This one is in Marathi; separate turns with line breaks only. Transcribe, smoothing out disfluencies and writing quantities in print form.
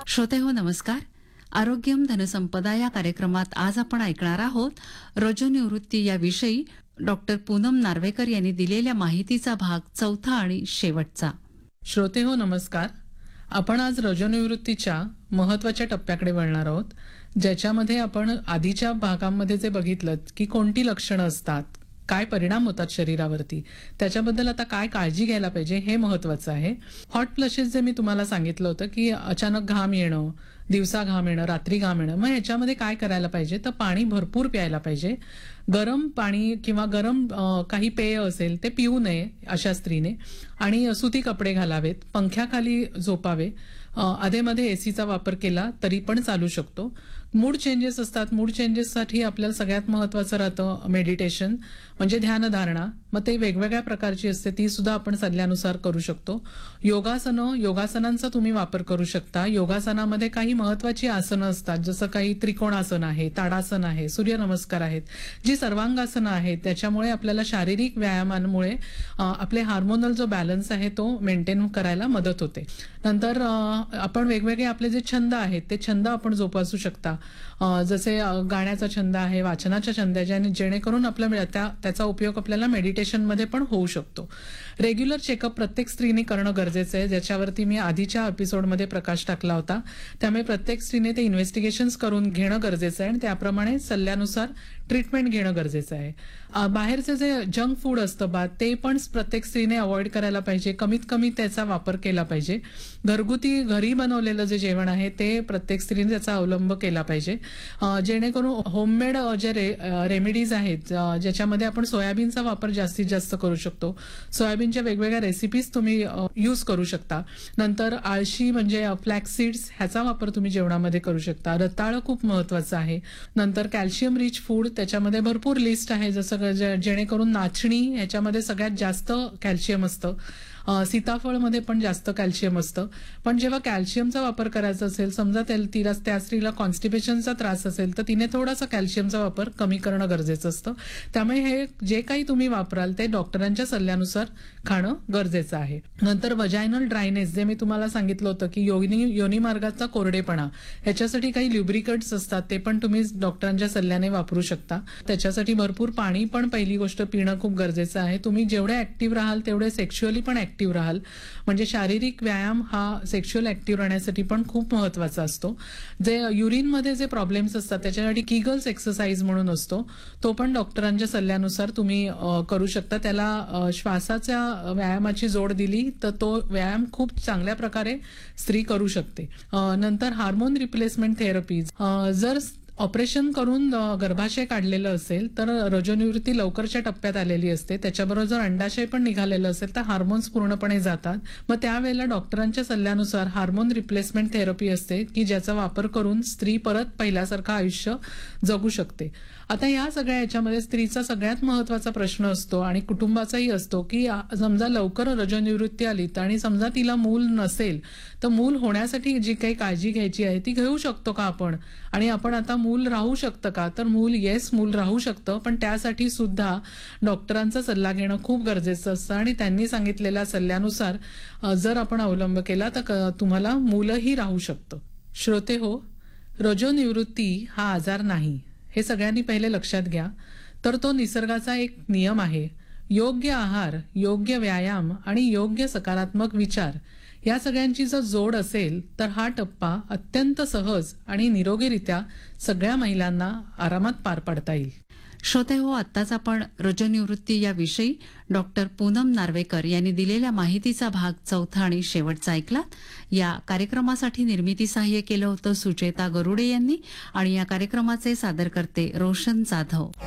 श्रोते हो नमस्कार. आरोग्यम धनसंपदा या कार्यक्रमात आज आपण ऐकणार आहोत रजोनिवृत्ती याविषयी डॉक्टर पूनम नार्वेकर यांनी दिलेल्या माहितीचा भाग चौथा आणि शेवटचा.
श्रोते हो नमस्कार. आपण आज रजोनिवृत्तीच्या महत्वाच्या टप्प्याकडे वळणार आहोत, ज्याच्यामध्ये आपण आधीच्या भागांमध्ये जे बघितलं की कोणती लक्षणं असतात, काय परिणाम होतात शरीरावरती, त्याच्याबद्दल आता काय काळजी घ्यायला पाहिजे हे महत्वाचं आहे. हॉट फ्लशेस जे मी तुम्हाला सांगितलं होतं की अचानक घाम येणं, दिवसा घाम येणं, रात्री घाम येणं, मग ह्याच्यामध्ये काय करायला पाहिजे तर पाणी भरपूर प्यायला पाहिजे. गरम पाणी किंवा गरम काही पेय असेल ते पिऊ नये अशा स्त्रीने, आणि सुती कपडे घालावेत, पंख्याखाली झोपावे, अधेमध्ये एसीचा वापर केला तरी पण चालू शकतो. मूड चेंजेस असतात, मूड चेंजेससाठी आपल्याला सगळ्यात महत्वाचं राहतं मेडिटेशन म्हणजे ध्यानधारणा. मग ते वेगवेगळ्या प्रकारची असते, ती सुद्धा आपण सल्ल्यानुसार करू शकतो. योगासनांचा तुम्ही वापर करू शकता. योगासनामध्ये काही महत्वाची आसनं असतात, जसं काही त्रिकोणासन आहे, ताडासन आहे, सूर्यनमस्कार आहेत, जी सर्वांगासनं आहेत. त्याच्यामुळे आपल्याला शारीरिक व्यायामांमुळे आपले हार्मोनल जो बॅलन्स आहे तो मेंटेन करायला मदत होते. नंतर आपण वेगवेगळे आपले जे छंद आहेत ते छंद आपण जोपासू शकता. जसे गाण्याचा छंद आहे, वाचनाचा छंद आहे, जेणेकरून आपल्या त्याचा उपयोग आपल्याला मेडिटेशनमध्ये पण होऊ शकतो. रेग्युलर चेकअप प्रत्येक स्त्रीने करणं गरजेचं आहे, ज्याच्यावरती मी आधीच्या एपिसोडमध्ये प्रकाश टाकला होता. त्यामुळे प्रत्येक स्त्रीने ते इन्व्हेस्टिगेशन्स करून घेणं गरजेचं आहे आणि त्याप्रमाणे सल्ल्यानुसार ट्रीटमेंट घेणं गरजेचं आहे. बाहेरचे जे जंक फूड असतं ते पण प्रत्येक स्त्रीने अवॉइड करायला पाहिजे, कमीत कमी त्याचा वापर केला पाहिजे. घरी बनवलेलं जे जेवण आहे ते प्रत्येक स्त्रीने त्याचा अवलंब केला पाहिजे, जेणेकरून होममेड जे रेमेडीज आहेत ज्याच्यामध्ये आपण सोयाबीनचा वापर जास्तीत जास्त करू शकतो. सोयाबीनच्या वेगवेगळ्या रेसिपीज तुम्ही यूज करू शकता. नंतर आळशी म्हणजे फ्लॅक्स सीड्स ह्याचा वापर तुम्ही जेवणामध्ये करू शकता. रताळं खूप महत्वाचं आहे. नंतर कॅल्शियम रिच फूड, त्याच्यामध्ये भरपूर लिस्ट आहे, जसं जेणेकरून नाचणी ह्याच्यामध्ये सगळ्यात जास्त कॅल्शियम असतं. सीताफळमध्ये पण जास्त कॅल्शियम असतं. पण जेव्हा कॅल्शियमचा वापर करायचा असेल, समजा त्या स्त्रीला कॉन्स्टिपेशनचा त्रास असेल तर तिने थोडासा कॅल्शियमचा वापर कमी करणं गरजेचं असतं. त्यामुळे हे जे काही तुम्ही वापराल ते डॉक्टरांच्या सल्ल्यानुसार खाणं गरजेचं आहे. नंतर वजायनल ड्रायनेस जे मी तुम्हाला सांगितलं होतं की योनी मार्गाचा कोरडेपणा, ह्याच्यासाठी काही ल्युब्रिकंट्स असतात, ते पण तुम्ही डॉक्टरांच्या सल्ल्याने वापरू शकता. त्याच्यासाठी भरपूर पाणी पण पहिली गोष्ट पिणं खूप गरजेचं आहे. तुम्ही जेवढे ऍक्टिव्ह राहाल तेवढे सेक्शुअली पण ऍक्टिव्ह राहाल. म्हणजे शारीरिक व्यायाम हा सेक्शुअल ऍक्टिव्ह राहण्यासाठी पण खूप महत्वाचा असतो. जे युरिनमध्ये जे प्रॉब्लेम्स असतात त्याच्यासाठी किगल्स एक्सरसाइज म्हणून असतो, तो पण डॉक्टरांच्या सल्ल्यानुसार तुम्ही करू शकता. त्याला श्वासाच्या व्यायामाची जोड दिली तर तो व्यायाम खूप चांगल्या प्रकारे स्त्री करू शकते. नंतर हार्मोन रिप्लेसमेंट थेरपीज, जर ऑपरेशन करून गर्भाशय काढलेलं असेल तर रजोनिवृत्ती लवकरच्या टप्प्यात आलेली असते. त्याच्याबरोबर जर अंडाशय पण निघालेलं असेल तर हार्मोन्स पूर्णपणे जातात. मग त्यावेळेला डॉक्टरांच्या सल्ल्यानुसार हार्मोन रिप्लेसमेंट थेरपी असते की ज्याचा वापर करून स्त्री परत पहिल्यासारखं आयुष्य जगू शकते. आता या सगळ्या याच्यामध्ये स्त्रीचा सगळ्यात महत्वाचा प्रश्न असतो आणि कुटुंबाचाही असतो की समजा लवकर रजोनिवृत्ती आली आणि समजा तिला मूल नसेल तर मूल होण्यासाठी जी काही काळजी घ्यायची आहे ती घेऊ शकतो का आपण, आणि आपण आता मूल राहू शकतं का, तर मूल राहू शकतं, पण त्यासाठी सुद्धा डॉक्टरांचा सल्ला घेणं खूप गरजेचं असतं. आणि त्यांनी सांगितलेल्या सल्ल्यानुसार जर आपण अवलंब केला तर तुम्हाला मूलही राहू शकतं. श्रोते हो, रजोनिवृत्ती हा आजार नाही हे सगळ्यांनी पहिले लक्षात घ्या. तर तो निसर्गाचा एक नियम आहे. योग्य आहार, योग्य व्यायाम आणि योग्य सकारात्मक विचार या सगळ्यांची जर जोड असेल तर हा टप्पा अत्यंत सहज आणि निरोगीरित्या सगळ्या महिलांना आरामात पार पाडता येईल.
श्रोते हो, आत्ताच आपण रजोनिवृत्ती याविषयी डॉक्टर पूनम नार्वेकर यांनी दिलेल्या माहितीचा भाग चौथा आणि शेवटचा ऐकलात. या कार्यक्रमासाठी निर्मिती सहाय्य केलं होतं सुचेता गरुडे यांनी, आणि या कार्यक्रमाचे सादरकर्ते रोशन जाधव.